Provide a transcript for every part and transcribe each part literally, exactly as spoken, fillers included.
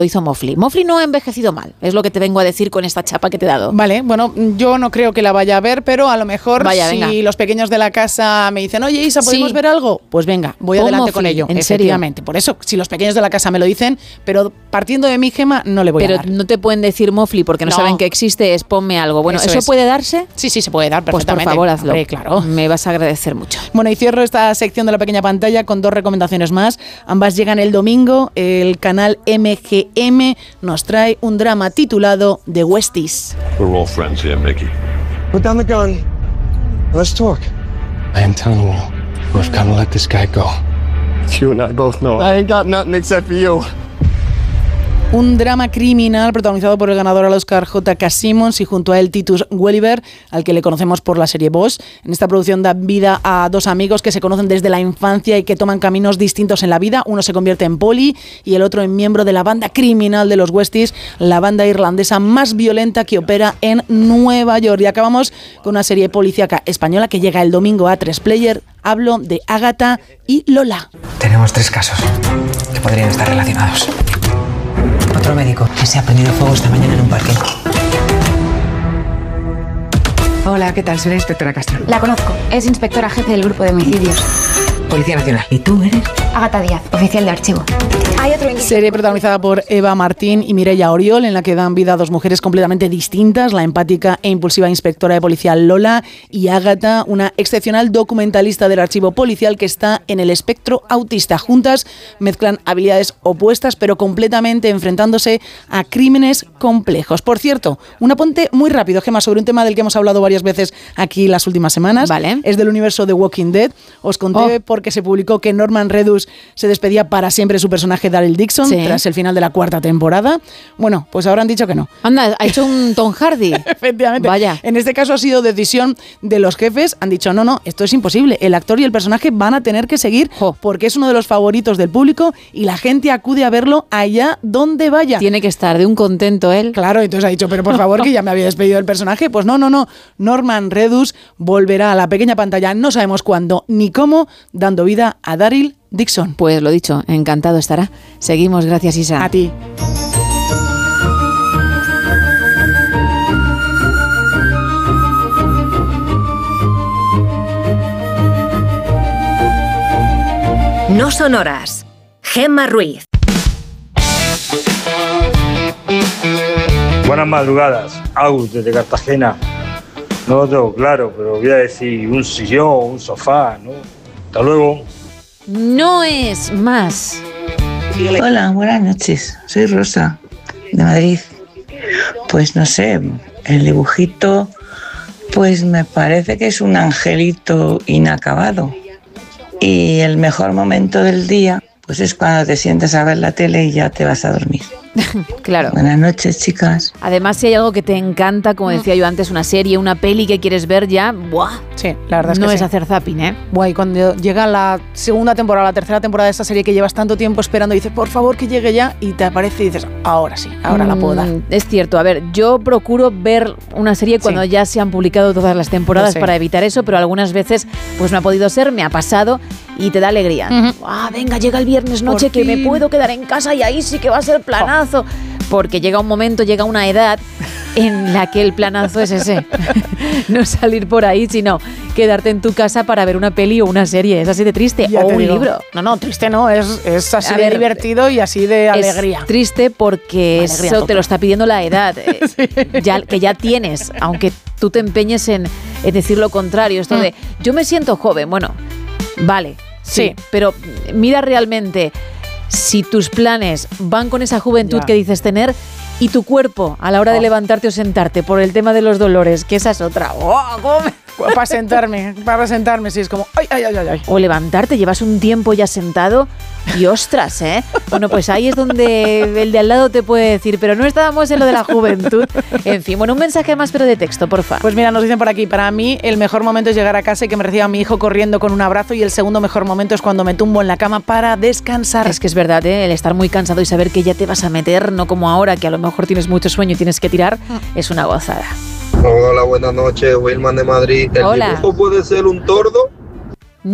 hizo Mofli. Mofli no ha envejecido mal, es lo que te vengo a decir con esta chapa que te he dado. Vale, bueno, yo no creo que la vaya a ver, pero a lo mejor Vaya, si venga. los pequeños de la casa me dicen, oye Isa, ¿podemos Sí. ver algo? Pues venga, voy Pon adelante Mofli, con ello. ¿en Efectivamente. Por eso, si los pequeños de la casa me lo dicen, pero partiendo de mi, Gema, no le voy Pero a dar. no te pueden decir Mofli porque no, No. saben que existe, es ponme algo. Bueno, ¿eso, Eso es. puede darse? Sí, sí, se puede dar Pues por perfectamente. favor, hazlo. Hombre, claro. Me vas a agradecer mucho. Bueno, y cierro esta sección de la pequeña pantalla con dos recomendaciones más. Ambas llegan el domingo. El canal M G M nos trae un drama titulado The Westies. We're all friends here, Mickey. Put down the gun. Let's talk. I am telling you, we've got to let this guy go. You and I both know I ain't got nothing except for you. Un drama criminal protagonizado por el ganador al Oscar J K Simmons y junto a él Titus Welliver, al que le conocemos por la serie Boss. En esta producción da vida a dos amigos que se conocen desde la infancia y que toman caminos distintos en la vida. Uno se convierte en poli y el otro en miembro de la banda criminal de los Westies, la banda irlandesa más violenta que opera en Nueva York. Y acabamos con una serie policíaca española que llega el domingo a tres Player. Hablo de Ágata y Lola. Tenemos tres casos que podrían estar relacionados. Otro médico que se ha prendido fuego esta mañana en un parque. Hola, ¿qué tal? Soy la inspectora Castro. La conozco. Es inspectora jefe del grupo de homicidios. Policía Nacional. ¿Y tú eres? Ágata Díaz, oficial de archivo. Hay otro indicio. Serie protagonizada por Eva Martín y Mireia Oriol, en la que dan vida a dos mujeres completamente distintas, la empática e impulsiva inspectora de policía Lola y Ágata, una excepcional documentalista del archivo policial que está en el espectro autista. Juntas mezclan habilidades opuestas, pero completamente enfrentándose a crímenes complejos. Por cierto, un apunte muy rápido, Gemma, sobre un tema del que hemos hablado varias veces aquí las últimas semanas. Vale. Es del universo de Walking Dead. Os conté Oh. porque se publicó que Norman Reedus se despedía para siempre de su personaje Daryl Dixon Sí. tras el final de la cuarta temporada. Bueno, pues ahora han dicho que no. Anda, ha hecho un Tom Hardy. Efectivamente. Vaya. En este caso ha sido decisión de los jefes. Han dicho, no, no, esto es imposible. El actor y el personaje van a tener que seguir Jo. porque es uno de los favoritos del público y la gente acude a verlo allá donde vaya. Tiene que estar de un contento él. Claro, entonces ha dicho, pero por favor, que ya me había despedido del personaje. Pues no, no, no. Norman Reedus volverá a la pequeña pantalla, no sabemos cuándo ni cómo, dando vida a Daryl Dixon. Pues lo dicho, encantado estará. Seguimos, gracias Isa. A ti. No son horas. Gemma Ruiz. Buenas madrugadas, Agus desde Cartagena. No lo tengo claro, pero voy a decir un sillón, un sofá, ¿no? Hasta luego. No es más. Hola, buenas noches. Soy Rosa, de Madrid. Pues no sé, el dibujito, pues me parece que es un angelito inacabado. Y el mejor momento del día, pues es cuando te sientas a ver la tele y ya te vas a dormir. Claro. Buenas noches, chicas. Además, si hay algo que te encanta, como decía yo antes, una serie, una peli que quieres ver ya, ¡buah! Sí, la verdad es no que es sí. hacer zapping, ¿eh? Guay, cuando llega la segunda temporada, la tercera temporada de esta serie que llevas tanto tiempo esperando y dices, por favor que llegue ya, y te aparece y dices, ahora sí, ahora la puedo dar. Mm, es cierto, a ver, yo procuro ver una serie cuando Sí. ya se han publicado todas las temporadas Lo sé. para evitar eso, pero algunas veces pues no ha podido ser, me ha pasado y te da alegría. Ujú. Ah, venga, llega el viernes noche Por que me fin. puedo quedar en casa y ahí sí que va a ser planazo. Porque llega un momento, llega una edad en la que el planazo es ese. No salir por ahí, sino quedarte en tu casa para ver una peli o una serie. Es así de triste. Ya o te un digo. libro. No, no, triste no, es, es así A de ver, divertido y así de alegría. Es triste porque Alegría eso total. te lo está pidiendo la edad, eh, ya, que ya tienes, aunque tú te empeñes en, en decir lo contrario. Esto Mm. de, yo me siento joven, bueno, vale, sí, Sí. pero mira realmente si tus planes van con esa juventud Ya. que dices tener y tu cuerpo a la hora de Oh. levantarte o sentarte por el tema de los dolores, que esa es otra. ¡Oh, cómo me- Para sentarme, para sentarme, sí, es como, ay, ay, ay, ay, ay. O levantarte, llevas un tiempo ya sentado y ostras, ¿eh? Bueno, pues ahí es donde el de al lado te puede decir, pero no estábamos en lo de la juventud. En fin, bueno, un mensaje más, pero de texto, porfa. Pues mira, nos dicen por aquí, para mí el mejor momento es llegar a casa y que me reciba mi hijo corriendo con un abrazo, y el segundo mejor momento es cuando me tumbo en la cama para descansar. Es que es verdad, ¿eh? El estar muy cansado y saber que ya te vas a meter, no como ahora, que a lo mejor tienes mucho sueño y tienes que tirar, es una gozada. Hola, buenas noches, Wilman de Madrid. ¿El Hola. dibujo puede ser un tordo?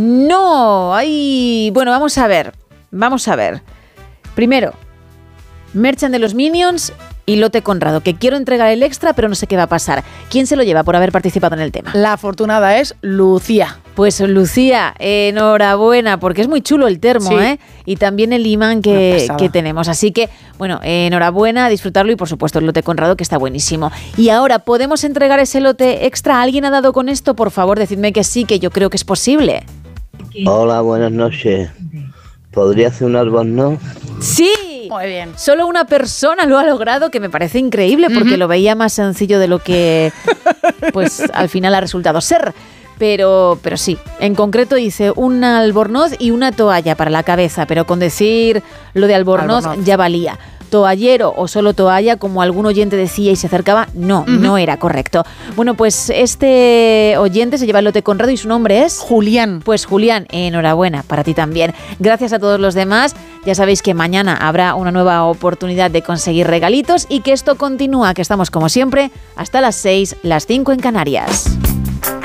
No, ay, bueno, vamos a ver, vamos a ver. Primero, Merchan de los Minions y lote Conrado, que quiero entregar el extra, pero no sé qué va a pasar. ¿Quién se lo lleva por haber participado en el tema? La afortunada es Lucía. Pues Lucía, enhorabuena, porque es muy chulo el termo, sí. ¿eh? Y también el imán que, que tenemos. Así que, bueno, enhorabuena, disfrutarlo y por supuesto el lote Conrado, que está buenísimo. Y ahora, ¿podemos entregar ese lote extra? ¿Alguien ha dado con esto? Por favor, decidme que sí, que yo creo que es posible. Hola, buenas noches. ¿Podría hacer un albornoz? ¡Sí! Muy bien. Solo una persona lo ha logrado, que me parece increíble, porque uh-huh. lo veía más sencillo de lo que pues al final ha resultado ser. Pero, pero sí, en concreto hice un albornoz y una toalla para la cabeza, pero con decir lo de albornoz, albornoz. ya valía. Toallero o solo toalla, como algún oyente decía y se acercaba, no, uh-huh. no era correcto. Bueno, pues este oyente se lleva el lote Conrado y su nombre es... Julián. Pues Julián, enhorabuena para ti también. Gracias a todos los demás. Ya sabéis que mañana habrá una nueva oportunidad de conseguir regalitos y que esto continúa, que estamos como siempre hasta las seis, las cinco en Canarias.